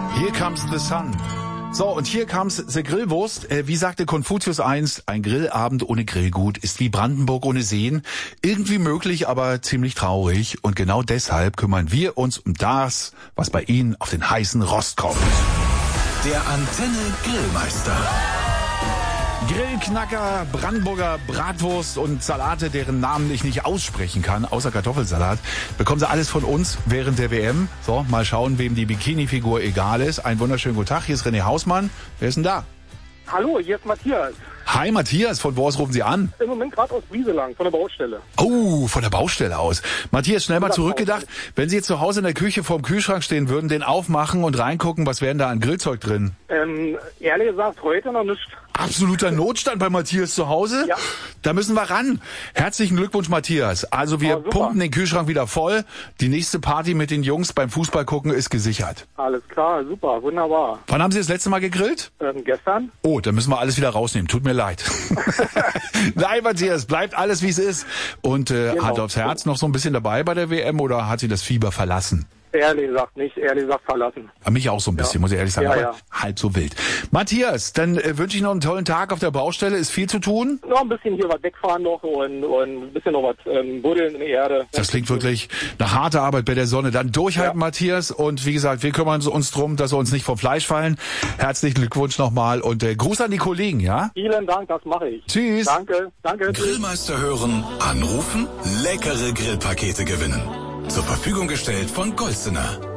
Here comes the sun. So, und hier comes the Grillwurst. Wie sagte Konfuzius einst, ein Grillabend ohne Grillgut ist wie Brandenburg ohne Seen. Irgendwie möglich, aber ziemlich traurig. Und genau deshalb kümmern wir uns um das, was bei Ihnen auf den heißen Rost kommt. Der Antenne Grillmeister. Grillknacker, Brandenburger Bratwurst und Salate, deren Namen ich nicht aussprechen kann, außer Kartoffelsalat, bekommen Sie alles von uns während der WM. So, mal schauen, wem die Bikini-Figur egal ist. Einen wunderschönen guten Tag, hier ist René Hausmann. Wer ist denn da? Hallo, hier ist Matthias. Hi Matthias, von wo aus rufen Sie an? Im Moment gerade aus Brieselang, von der Baustelle. Oh, von der Baustelle aus. Matthias, schnell mal zurückgedacht. Wenn Sie jetzt zu Hause in der Küche vorm Kühlschrank stehen würden, den aufmachen und reingucken, was wären da an Grillzeug drin? Ehrlich gesagt, heute noch nicht. Absoluter Notstand bei Matthias zu Hause? Ja. Da müssen wir ran. Herzlichen Glückwunsch, Matthias. Also wir pumpen den Kühlschrank wieder voll. Die nächste Party mit den Jungs beim Fußball gucken ist gesichert. Alles klar, super, wunderbar. Wann haben Sie das letzte Mal gegrillt? Gestern? Oh, dann müssen wir alles wieder rausnehmen. Tut mir leid. Nein, Matthias, bleibt alles, wie es ist. Und Genau. Hand aufs Herz noch so ein bisschen dabei bei der WM oder hat Sie das Fieber verlassen? Ehrlich gesagt nicht, ehrlich gesagt verlassen. Mich auch so ein bisschen, muss ich ehrlich sagen, Ja, aber ja. halb so wild. Matthias, dann wünsche ich noch einen tollen Tag auf der Baustelle. Ist viel zu tun? Noch ein bisschen hier was wegfahren noch und ein bisschen noch was buddeln in der Erde. Das klingt wirklich nach harter Arbeit bei der Sonne. Dann durchhalten, Matthias. Und wie gesagt, wir kümmern uns drum, dass wir uns nicht vom Fleisch fallen. Herzlichen Glückwunsch nochmal und Gruß an die Kollegen, ja? Vielen Dank, das mache ich. Tschüss. Danke. Tschüss. Grillmeister hören, anrufen, leckere Grillpakete gewinnen. Zur Verfügung gestellt von Golstener.